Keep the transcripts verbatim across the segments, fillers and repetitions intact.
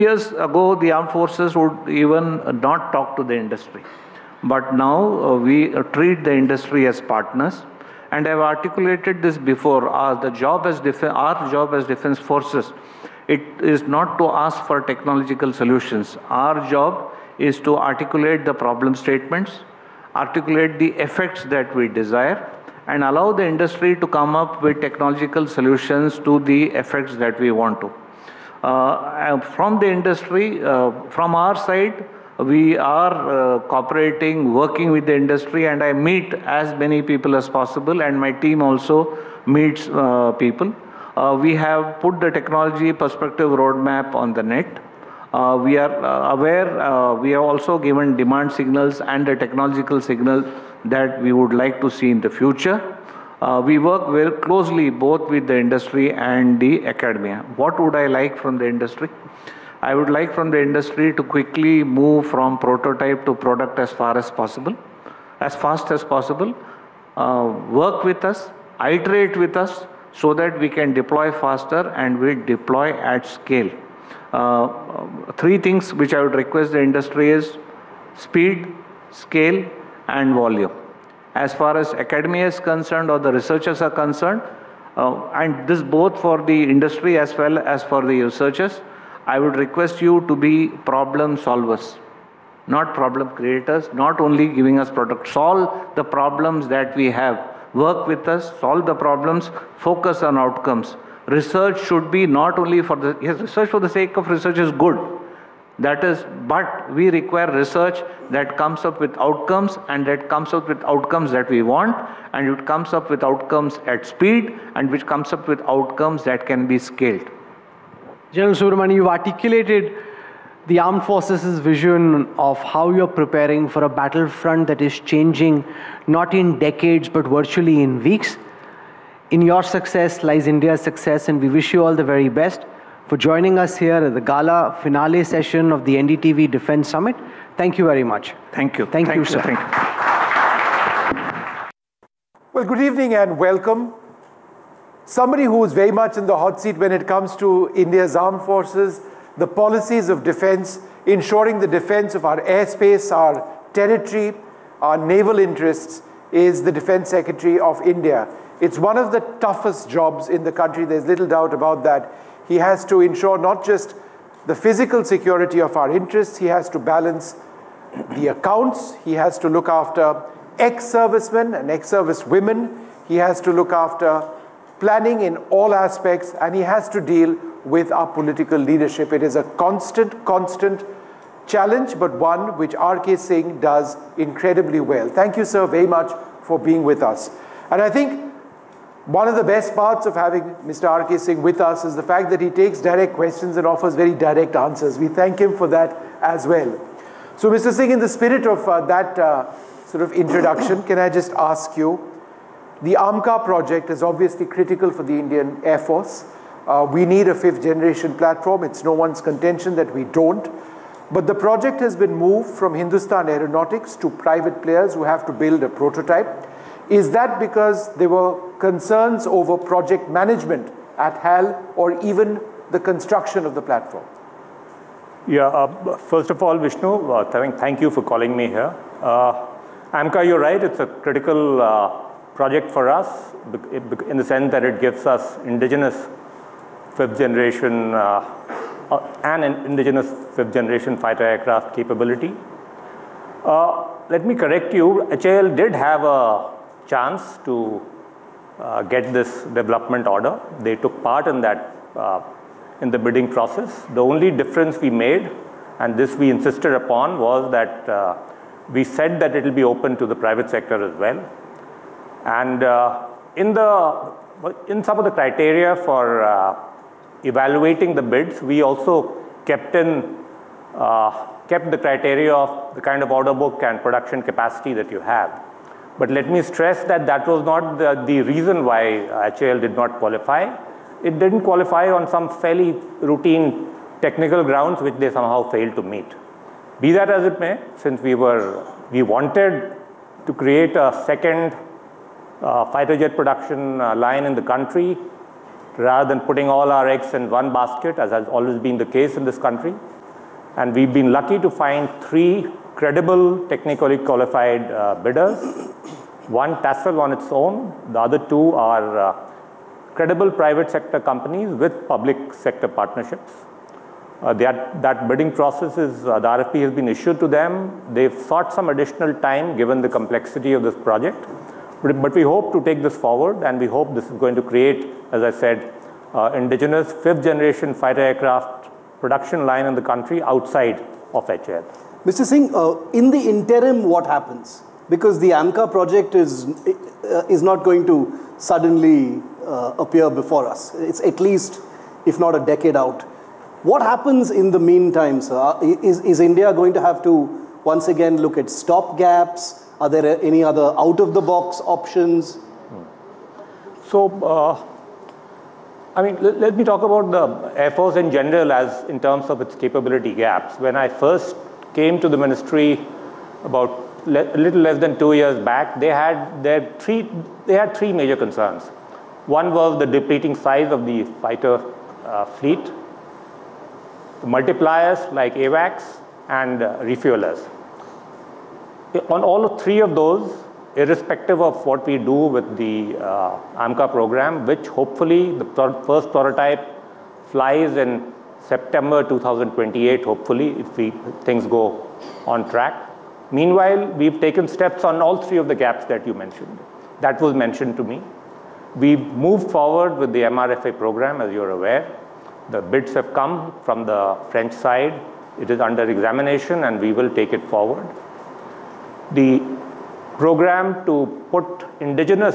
Years ago, the armed forces would even not talk to the industry. But now uh, we uh, treat the industry as partners. And I've articulated this before. Uh, the job as our job as defense forces, it is not to ask for technological solutions. Our job is to articulate the problem statements, articulate the effects that we desire, and allow the industry to come up with technological solutions to the effects that we want to. Uh, from the industry, uh, from our side, we are uh, cooperating, working with the industry, and I meet as many people as possible, and my team also meets uh, people. Uh, we have put the technology perspective roadmap on the net. Uh, we are uh, aware, uh, we have also given demand signals and a technological signal that we would like to see in the future. Uh, we work very closely both with the industry and the academia. What would I like from the industry? I would like from the industry to quickly move from prototype to product as far as possible, as fast as possible. Uh, work with us, iterate with us so that we can deploy faster and we deploy at scale. Uh, three things which I would request the industry is speed, scale, and volume. As far as academia is concerned or the researchers are concerned, uh, and this both for the industry as well as for the researchers, I would request you to be problem solvers, not problem creators, not only giving us product. Solve the problems that we have. Work with us, solve the problems, focus on outcomes. Research should be not only for the, yes, research for the sake of research is good. That is, but we require research that comes up with outcomes and that comes up with outcomes that we want, and it comes up with outcomes at speed and which comes up with outcomes that can be scaled. General Subramanian, you've articulated the armed forces' vision of how you're preparing for a battlefront that is changing not in decades but virtually in weeks. In your success lies India's success, and we wish you all the very best for joining us here at the gala finale session of the N D T V Defense Summit. Thank you very much. Thank you. Thank, Thank you, sir. Thank you. Well, good evening and welcome. Somebody who is very much in the hot seat when it comes to India's armed forces, the policies of defense, ensuring the defense of our airspace, our territory, our naval interests, is the Defense Secretary of India. It's one of the toughest jobs in the country. There's little doubt about that. He has to ensure not just the physical security of our interests, he has to balance the accounts, he has to look after ex-servicemen and ex-service women, he has to look after planning in all aspects, and he has to deal with our political leadership. It is a constant, constant challenge, but one which R K Singh does incredibly well. Thank you, sir, very much for being with us. And I think one of the best parts of having Mister R K Singh with us is the fact that he takes direct questions and offers very direct answers. We thank him for that as well. So, Mister Singh, in the spirit of uh, that uh, sort of introduction, can I just ask you, the AMCA project is obviously critical for the Indian Air Force. Uh, we need a fifth generation platform. It's no one's contention that we don't. But the project has been moved from Hindustan Aeronautics to private players who have to build a prototype. Is that because there were concerns over project management at H A L or even the construction of the platform? Yeah, uh, first of all, Vishnu, uh, th thank you for calling me here. Uh, AMCA, you're right, it's a critical uh, project for us in the sense that it gives us indigenous fifth generation uh, uh, and an indigenous fifth generation fighter aircraft capability. Uh, let me correct you, H A L did have a chance to uh, get this development order. They took part in that, uh, in the bidding process. The only difference we made, and this we insisted upon, was that uh, we said that it will be open to the private sector as well. And uh, in, the, in some of the criteria for uh, evaluating the bids, we also kept in uh, kept the criteria of the kind of order book and production capacity that you have. But let me stress that that was not the, the reason why H A L did not qualify. It didn't qualify on some fairly routine technical grounds which they somehow failed to meet. Be that as it may, since we were, we wanted to create a second uh, fighter jet production uh, line in the country, rather than putting all our eggs in one basket, as has always been the case in this country. And we've been lucky to find three credible, technically qualified uh, bidders. One, TASL on its own. The other two are uh, credible private sector companies with public sector partnerships. Uh, that, that bidding process is, uh, the R F P has been issued to them. They've sought some additional time given the complexity of this project. But, but we hope to take this forward, and we hope this is going to create, as I said, uh, indigenous fifth generation fighter aircraft production line in the country outside of H A L. Mister Singh, uh, in the interim, what happens? Because the AMCA project is, uh, is not going to suddenly uh, appear before us. It's at least, if not a decade out. What happens in the meantime, sir? Is, is India going to have to once again look at stop gaps? Are there any other out-of-the-box options? So, uh, I mean, let, let me talk about the Air Force in general as in terms of its capability gaps. When I first came to the ministry about le a little less than two years back, they had, their three, they had three major concerns. One was the depleting size of the fighter uh, fleet, the multipliers like AWACS, and uh, refuelers. On all of three of those, irrespective of what we do with the uh, AMCA program, which hopefully the pro first prototype flies in September two thousand twenty-eight, hopefully, if we, things go on track. Meanwhile, we've taken steps on all three of the gaps that you mentioned. That was mentioned to me. We've moved forward with the M R F A program, as you're aware. The bids have come from the French side. It is under examination, and we will take it forward. The program to put indigenous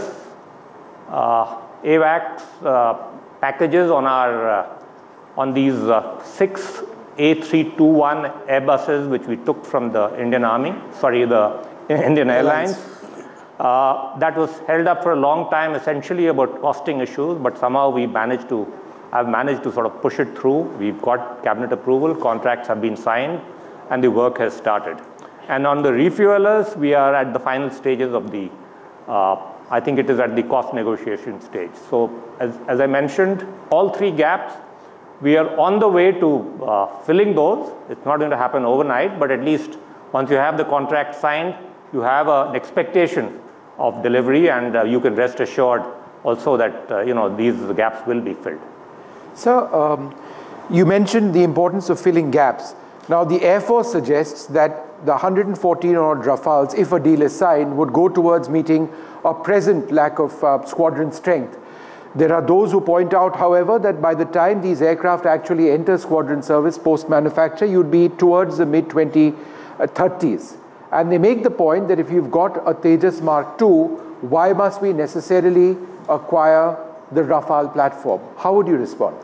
uh, AWACS uh, packages on our uh, on these uh, six A three twenty-one Airbuses, which we took from the Indian Army, sorry, the Indian Airlines. Uh, that was held up for a long time, essentially about costing issues, but somehow we managed to, I've managed to sort of push it through. We've got cabinet approval, contracts have been signed, and the work has started. And on the refuelers, we are at the final stages of the, uh, I think it is at the cost negotiation stage. So as, as I mentioned, all three gaps, we are on the way to uh, filling those. It's not going to happen overnight, but at least once you have the contract signed, you have uh, an expectation of delivery, and uh, you can rest assured also that uh, you know, these gaps will be filled. Sir, um, you mentioned the importance of filling gaps. Now, the Air Force suggests that the one hundred fourteen odd Rafales, if a deal is signed, would go towards meeting a present lack of uh, squadron strength. There are those who point out, however, that by the time these aircraft actually enter squadron service post-manufacture, you'd be towards the mid twenty thirties. And they make the point that if you've got a Tejas Mark two, why must we necessarily acquire the Rafale platform? How would you respond?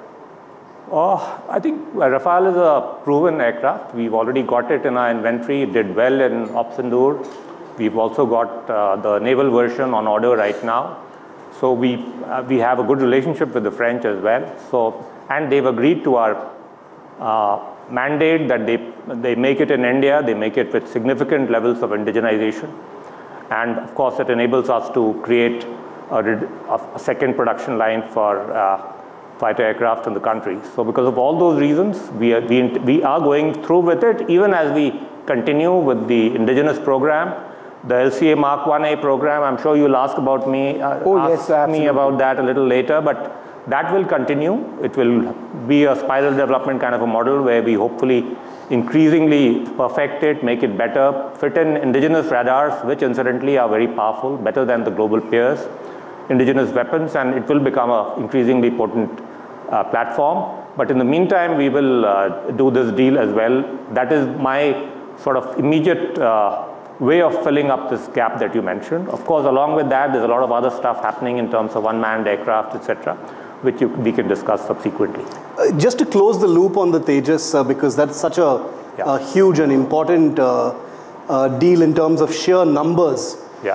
Uh, I think Rafale is a proven aircraft. We've already got it in our inventory. It did well in Opsendur. We've also got uh, the naval version on order right now. So we, uh, we have a good relationship with the French as well. So, and they've agreed to our uh, mandate that they, they make it in India, they make it with significant levels of indigenization. And of course, it enables us to create a, a second production line for uh, fighter aircraft in the country. So because of all those reasons, we are, we, we are going through with it, even as we continue with the indigenous program. The L C A Mark one A program, I'm sure you'll ask about me, uh, oh, ask yes, me about that a little later, but that will continue. It will be a spiral development kind of a model where we hopefully increasingly perfect it, make it better, fit in indigenous radars, which incidentally are very powerful, better than the global peers, indigenous weapons, and it will become an increasingly potent uh, platform. But in the meantime, we will uh, do this deal as well. That is my sort of immediate uh, way of filling up this gap that you mentioned. Of course, along with that, there's a lot of other stuff happening in terms of unmanned aircraft, et cetera, which you, we can discuss subsequently. Uh, just to close the loop on the Tejas, uh, because that's such a, yeah. a huge and important uh, uh, deal in terms of sheer numbers. Yeah.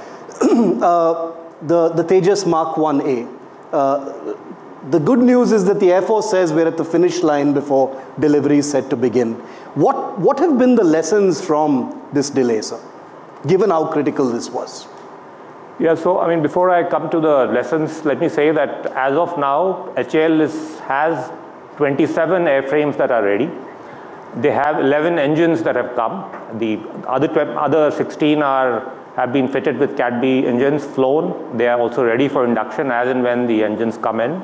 uh, the, the Tejas Mark one A. Uh, the good news is that the Air Force says we're at the finish line before delivery is set to begin. What, what have been the lessons from this delay, sir, given how critical this was? Yeah, so I mean, before I come to the lessons, let me say that as of now, H A L is, has twenty-seven airframes that are ready. They have eleven engines that have come. The other, other sixteen are, have been fitted with Cat B engines, flown. They are also ready for induction as and when the engines come in.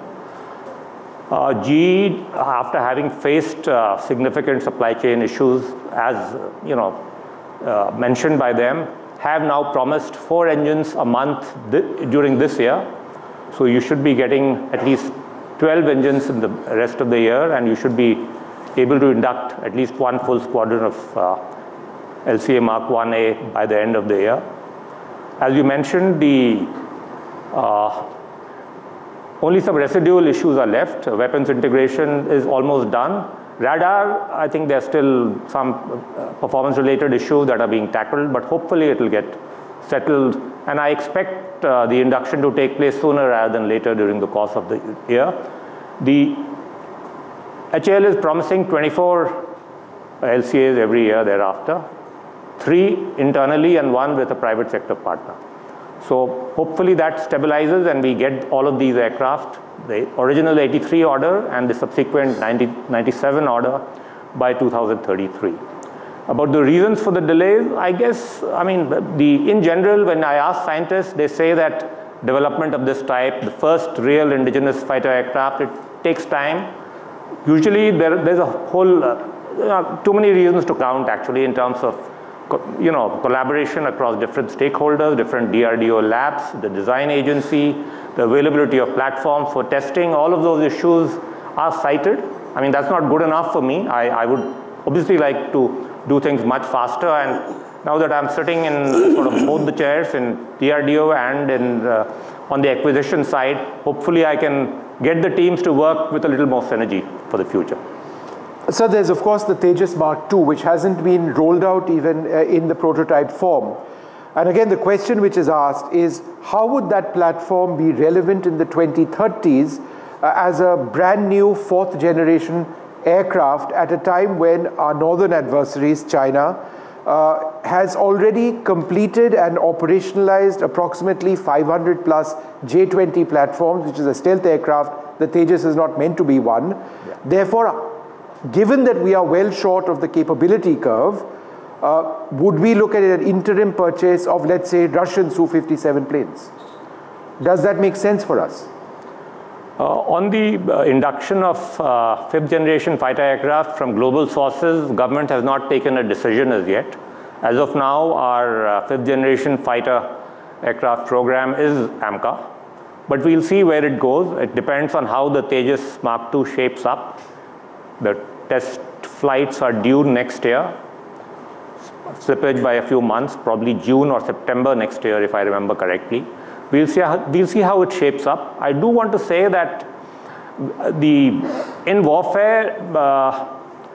Uh, G E, after having faced uh, significant supply chain issues, as you know, uh, mentioned by them, have now promised four engines a month th during this year. So you should be getting at least twelve engines in the rest of the year, and you should be able to induct at least one full squadron of uh, L C A Mark one A by the end of the year. As you mentioned, the uh, only some residual issues are left. Weapons integration is almost done. Radar, I think there's still some performance-related issues that are being tackled, but hopefully it will get settled. And I expect uh, the induction to take place sooner rather than later during the course of the year. The H A L is promising twenty-four L C As every year thereafter, three internally and one with a private sector partner. So hopefully that stabilizes and we get all of these aircraft, the original eighty-three order and the subsequent ninety, ninety-seven order by two thousand thirty-three. About the reasons for the delays, I guess, I mean, the, in general, when I ask scientists, they say that development of this type, the first real indigenous fighter aircraft, it takes time. Usually there, there's a whole, uh, uh, too many reasons to count actually in terms of you know, collaboration across different stakeholders, different D R D O labs, the design agency, the availability of platforms for testing, all of those issues are cited. I mean, that's not good enough for me. I, I would obviously like to do things much faster, and now that I'm sitting in sort of both the chairs in D R D O and in, uh, on the acquisition side, hopefully I can get the teams to work with a little more synergy for the future. So there's of course the Tejas Mark two, which hasn't been rolled out even uh, in the prototype form. And again, the question which is asked is, how would that platform be relevant in the twenty thirties uh, as a brand new fourth generation aircraft at a time when our northern adversaries, China, uh, has already completed and operationalized approximately five hundred plus J twenty platforms, which is a stealth aircraft. The Tejas is not meant to be one. Yeah. Therefore, given that we are well short of the capability curve, uh, would we look at an interim purchase of, let's say, Russian S U fifty-seven planes? Does that make sense for us? Uh, on the uh, induction of uh, fifth generation fighter aircraft from global sources, government has not taken a decision as yet. As of now, our uh, fifth generation fighter aircraft program is AMCA, but we'll see where it goes. It depends on how the Tejas Mark two shapes up. The test flights are due next year, slippage by a few months, probably June or September next year, if I remember correctly. We'll see how, we'll see how it shapes up. I do want to say that the, in warfare, uh,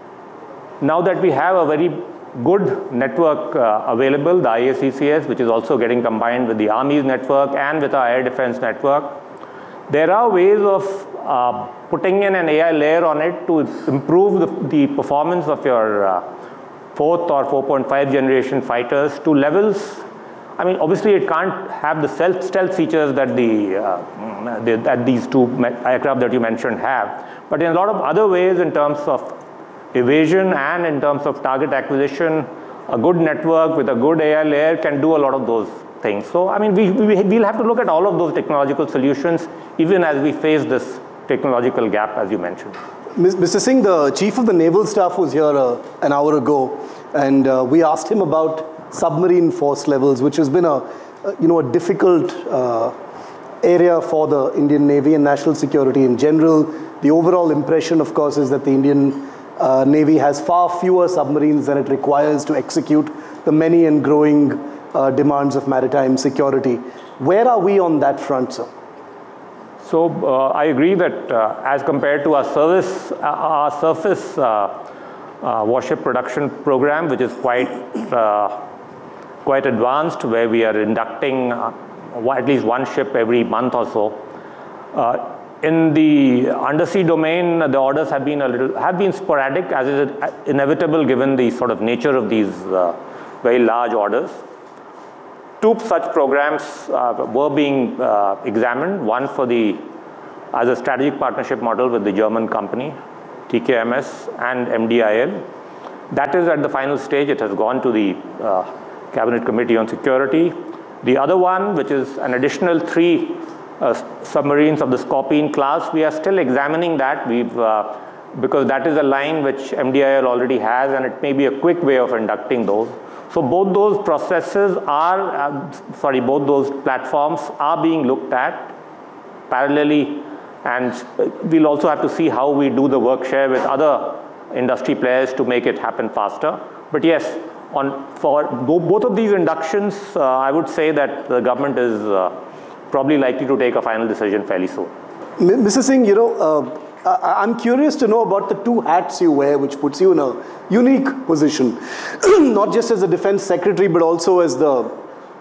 now that we have a very good network uh, available, the I A C C S, which is also getting combined with the Army's network and with our air defense network, there are ways of uh, putting in an A I layer on it to improve the, the performance of your uh, fourth or four point five generation fighters to levels. I mean, obviously it can't have the stealth, stealth features that, the, uh, the, that these two aircraft that you mentioned have, but in a lot of other ways in terms of evasion and in terms of target acquisition, a good network with a good A I layer can do a lot of those things. So, I mean, we, we, we'll have to look at all of those technological solutions even as we face this technological gap, as you mentioned. Mister Singh, the Chief of the Naval Staff was here uh, an hour ago, and uh, we asked him about submarine force levels, which has been a, uh, you know, a difficult uh, area for the Indian Navy and national security in general. The overall impression, of course, is that the Indian uh, Navy has far fewer submarines than it requires to execute the many and growing uh, demands of maritime security. Where are we on that front, sir? So uh, I agree that uh, as compared to our service, uh, our surface uh, uh, warship production program, which is quite uh, quite advanced, where we are inducting uh, at least one ship every month or so. Uh, in the undersea domain, the orders have been a little have been sporadic, as is inevitable given the sort of nature of these uh, very large orders. two such programs uh, were being uh, examined, one for the, as a strategic partnership model with the German company, T K M S and M D I L. That is at the final stage. It has gone to the uh, Cabinet Committee on Security. The other one, which is an additional three uh, submarines of the Scorpene class, we are still examining that. We've, uh, because that is a line which M D I L already has, and it may be a quick way of inducting those. So both those processes are, uh, sorry, both those platforms are being looked at parallelly, and we'll also have to see how we do the work share with other industry players to make it happen faster. But yes, on, for both of these inductions, uh, I would say that the government is uh, probably likely to take a final decision fairly soon. Mister Singh, you know, uh, I'm curious to know about the two hats you wear, which puts you in a unique position, not just as a defense secretary, but also as the,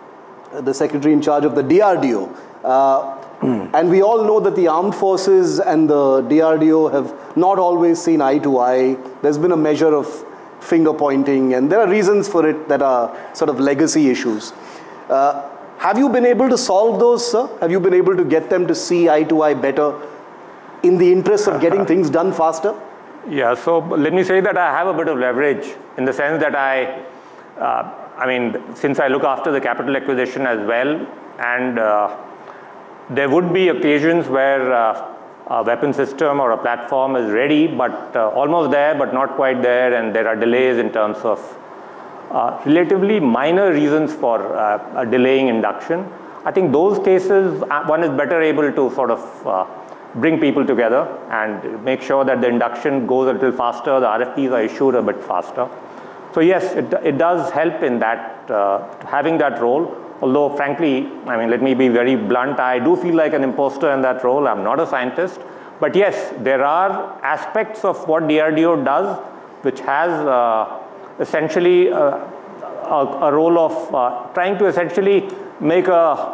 the secretary in charge of the D R D O. Uh, And we all know that the armed forces and the D R D O have not always seen eye to eye. There's been a measure of finger pointing, and there are reasons for it that are sort of legacy issues. Uh, have you been able to solve those, sir? Have you been able to get them to see eye to eye better in the interest of getting things done faster? Yeah, so let me say that I have a bit of leverage in the sense that I, uh, I mean, since I look after the capital acquisition as well, and uh, there would be occasions where uh, a weapon system or a platform is ready, but uh, almost there, but not quite there, and there are delays in terms of uh, relatively minor reasons for uh, delaying induction. I think those cases, uh, one is better able to sort of uh, bring people together and make sure that the induction goes a little faster, the R F Ps are issued a bit faster. So yes, it, it does help in that, uh, having that role. Although, frankly, I mean, let me be very blunt, I do feel like an imposter in that role. I'm not a scientist. But yes, there are aspects of what D R D O does which has uh, essentially uh, a, a role of uh, trying to essentially make a,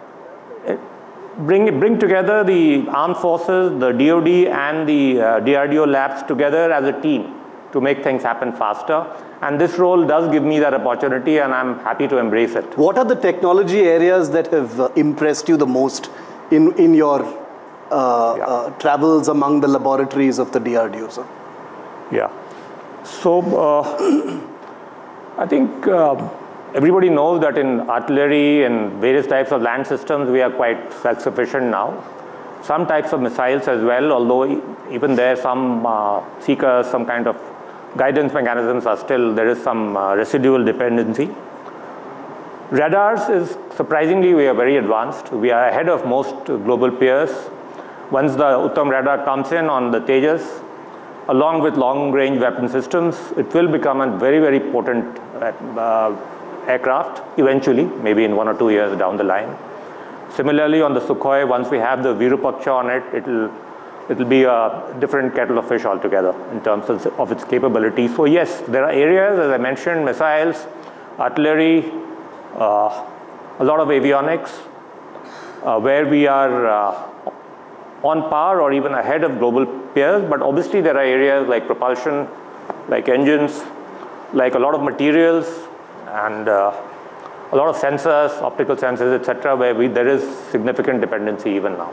bring, bring together the armed forces, the D O D and the uh, D R D O labs together as a team to make things happen faster. And this role does give me that opportunity, and I'm happy to embrace it. What are the technology areas that have uh, impressed you the most in, in your uh, yeah. uh, travels among the laboratories of the D R D O, sir? Yeah. So, uh, I think uh, everybody knows that in artillery and various types of land systems, we are quite self-sufficient now. Some types of missiles as well, although even there some uh, seekers, some kind of guidance mechanisms are still, there is some uh, residual dependency. Radars is, surprisingly, we are very advanced. We are ahead of most global peers. Once the Uttam radar comes in on the Tejas, along with long-range weapon systems, it will become a very, very potent uh, aircraft eventually, maybe in one or two years down the line. Similarly, on the Sukhoi, once we have the Virupaksha on it, it'll it'll be a different kettle of fish altogether in terms of, of its capability. So yes, there are areas, as I mentioned, missiles, artillery, uh, a lot of avionics, uh, where we are uh, on par or even ahead of global peers. But obviously there are areas like propulsion, like engines, like a lot of materials, and uh, a lot of sensors, optical sensors, et cetera, where we, there is significant dependency even now.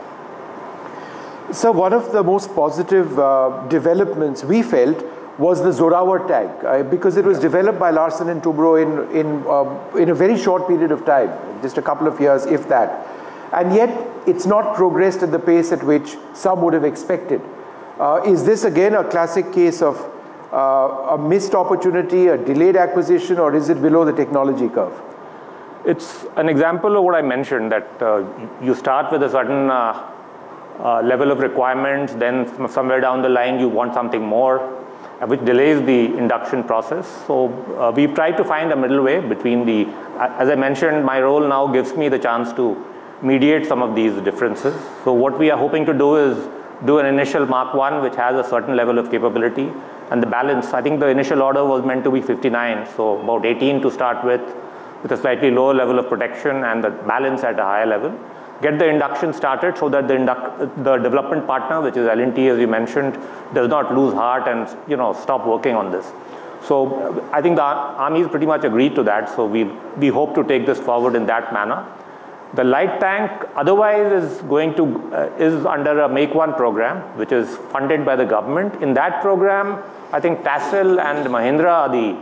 So one of the most positive uh, developments we felt was the Zorawar tank, uh, because it was developed by Larsen and Toubro in, in, uh, in a very short period of time, just a couple of years, if that. And yet, it's not progressed at the pace at which some would have expected. Uh, is this again a classic case of uh, a missed opportunity, a delayed acquisition, or is it below the technology curve? It's an example of what I mentioned, that uh, you start with a certain uh, uh, level of requirements, then somewhere down the line you want something more, uh, which delays the induction process. So uh, we've tried to find a middle way between the, uh, as I mentioned, my role now gives me the chance to mediate some of these differences. So what we are hoping to do is do an initial Mark one, which has a certain level of capability, and the balance, I think the initial order was meant to be fifty-nine, so about eighteen to start with, with a slightly lower level of protection and the balance at a higher level. Get the induction started so that the, induct the development partner, which is L and T as you mentioned, does not lose heart and you know stop working on this. So I think the Army has pretty much agreed to that. So we, we hope to take this forward in that manner. The light tank otherwise is going to, uh, is under a Make One program, which is funded by the government. In that program, I think TASIL and Mahindra are the